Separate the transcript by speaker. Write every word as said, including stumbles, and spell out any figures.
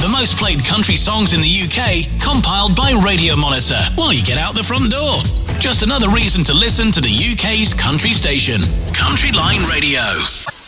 Speaker 1: The most played country songs in the U K, compiled by Radio Monitor while you get out the front door. Just another reason to listen to the U K's country station, Country Line Radio.